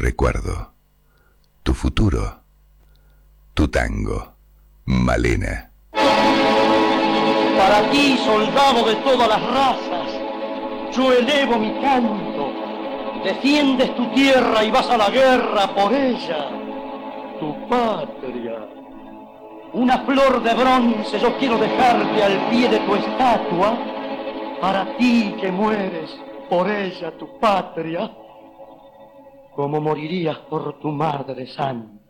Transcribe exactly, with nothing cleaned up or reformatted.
recuerdo, tu futuro, tu tango, Malena. Para ti, soldado de todas las razas, yo elevo mi canto. Defiendes tu tierra y vas a la guerra por ella, tu patria. Una flor de bronce yo quiero dejarte al pie de tu estatua, para ti que mueres por ella, tu patria, como morirías por tu madre santa.